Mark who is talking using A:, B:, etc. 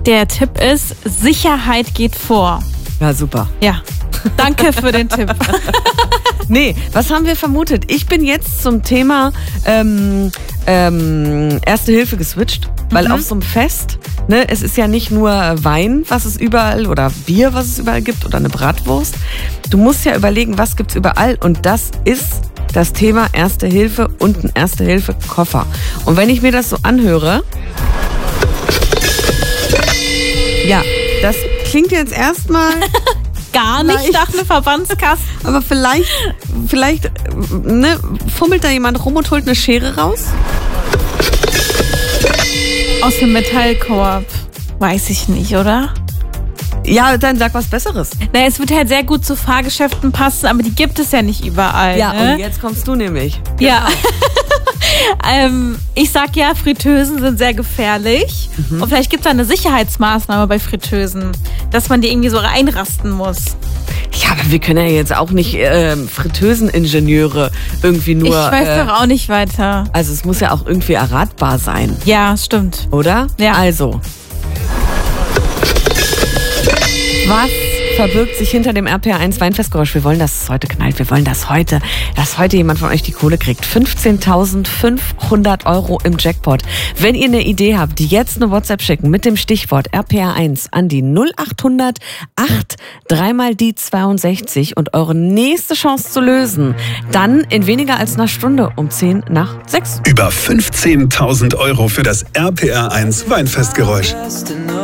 A: Der Tipp ist, Sicherheit geht vor.
B: Ja, super.
A: Ja, danke für den Tipp.
B: Nee, was haben wir vermutet? Ich bin jetzt zum Thema Erste Hilfe geswitcht, weil auf so einem Fest, ne, es ist ja nicht nur Wein, was es überall, oder Bier, was es überall gibt, oder eine Bratwurst. Du musst ja überlegen, was gibt's überall, und das ist das Thema Erste Hilfe und ein Erste-Hilfe-Koffer. Und wenn ich mir das so anhöre, ja, das klingt jetzt erstmal
A: Gar nicht nach einem Verbandskasten.
B: aber vielleicht ne, fummelt da jemand rum und holt eine Schere raus?
A: Aus dem Metallkorb. Weiß ich nicht, oder?
B: Ja, dann sag was Besseres.
A: Na, es wird halt sehr gut zu Fahrgeschäften passen, aber die gibt es ja nicht überall.
B: Ja,
A: ne?
B: und jetzt kommst du nämlich.
A: Ja. Ich sag ja, Fritteusen sind sehr gefährlich. Und vielleicht gibt es da eine Sicherheitsmaßnahme bei Fritteusen, dass man die irgendwie so reinrasten muss.
B: Ja, aber wir können ja jetzt auch nicht Fritteuseningenieure irgendwie nur...
A: Ich weiß doch auch nicht weiter.
B: Also es muss ja auch irgendwie erratbar sein,
A: Ja, stimmt.
B: oder?
A: Ja.
B: Also, was verbirgt sich hinter dem RPR1 Weinfestgeräusch? Wir wollen, dass es heute knallt. Wir wollen, dass heute jemand von euch die Kohle kriegt. 15.500 Euro im Jackpot. Wenn ihr eine Idee habt, die jetzt eine WhatsApp schicken mit dem Stichwort RPR1 an die 0800 8 3 mal die 62 und eure nächste Chance zu lösen, dann in weniger als einer Stunde um 10 nach 6.
C: Über 15.000 Euro für das RPR1 Weinfestgeräusch.